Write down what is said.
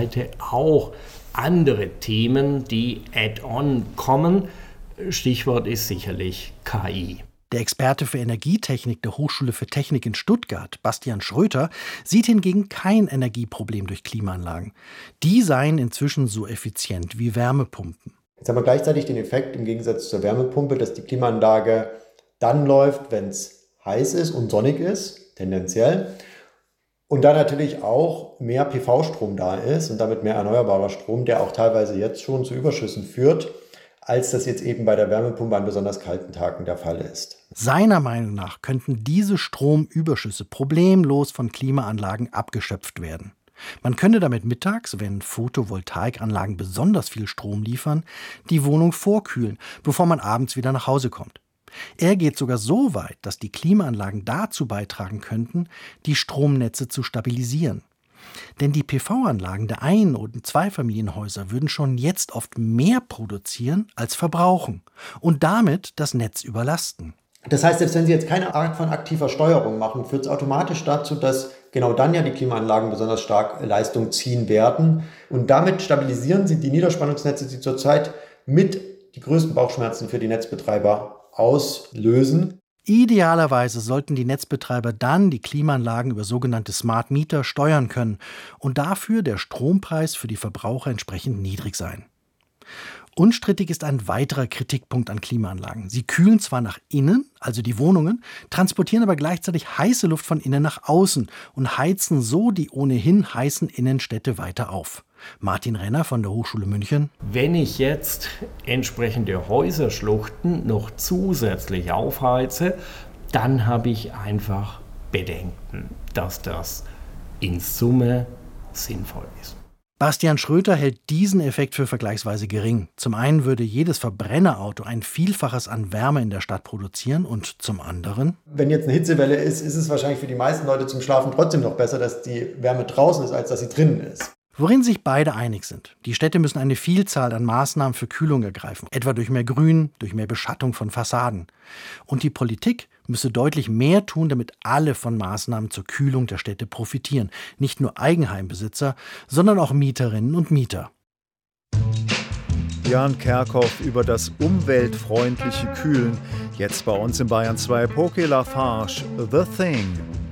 Seite auch andere Themen, die add-on kommen. Stichwort ist sicherlich KI. Der Experte für Energietechnik der Hochschule für Technik in Stuttgart, Bastian Schröter, sieht hingegen kein Energieproblem durch Klimaanlagen. Die seien inzwischen so effizient wie Wärmepumpen. Jetzt haben wir gleichzeitig den Effekt im Gegensatz zur Wärmepumpe, dass die Klimaanlage dann läuft, wenn es heiß ist und sonnig ist, tendenziell. Und dann natürlich auch mehr PV-Strom da ist und damit mehr erneuerbarer Strom, der auch teilweise jetzt schon zu Überschüssen führt, als das jetzt eben bei der Wärmepumpe an besonders kalten Tagen der Fall ist. Seiner Meinung nach könnten diese Stromüberschüsse problemlos von Klimaanlagen abgeschöpft werden. Man könne damit mittags, wenn Photovoltaikanlagen besonders viel Strom liefern, die Wohnung vorkühlen, bevor man abends wieder nach Hause kommt. Er geht sogar so weit, dass die Klimaanlagen dazu beitragen könnten, die Stromnetze zu stabilisieren. Denn die PV-Anlagen der Ein- und Zweifamilienhäuser würden schon jetzt oft mehr produzieren als verbrauchen und damit das Netz überlasten. Das heißt, selbst wenn Sie jetzt keine Art von aktiver Steuerung machen, führt es automatisch dazu, dass genau dann ja die Klimaanlagen besonders stark Leistung ziehen werden. Und damit stabilisieren Sie die Niederspannungsnetze, die zurzeit mit die größten Bauchschmerzen für die Netzbetreiber auslösen. Idealerweise sollten die Netzbetreiber dann die Klimaanlagen über sogenannte Smart Meter steuern können und dafür der Strompreis für die Verbraucher entsprechend niedrig sein. Unstrittig ist ein weiterer Kritikpunkt an Klimaanlagen. Sie kühlen zwar nach innen, also die Wohnungen, transportieren aber gleichzeitig heiße Luft von innen nach außen und heizen so die ohnehin heißen Innenstädte weiter auf. Martin Renner von der Hochschule München. Wenn ich jetzt entsprechende Häuserschluchten noch zusätzlich aufheize, dann habe ich einfach Bedenken, dass das in Summe sinnvoll ist. Bastian Schröter hält diesen Effekt für vergleichsweise gering. Zum einen würde jedes Verbrennerauto ein Vielfaches an Wärme in der Stadt produzieren und zum anderen: Wenn jetzt eine Hitzewelle ist, ist es wahrscheinlich für die meisten Leute zum Schlafen trotzdem noch besser, dass die Wärme draußen ist, als dass sie drinnen ist. Worin sich beide einig sind. Die Städte müssen eine Vielzahl an Maßnahmen für Kühlung ergreifen, etwa durch mehr Grün, durch mehr Beschattung von Fassaden. Und die Politik müsse deutlich mehr tun, damit alle von Maßnahmen zur Kühlung der Städte profitieren. Nicht nur Eigenheimbesitzer, sondern auch Mieterinnen und Mieter. Jan Kerkhoff über das umweltfreundliche Kühlen. Jetzt bei uns in Bayern 2 Poké Lafarge, The Thing.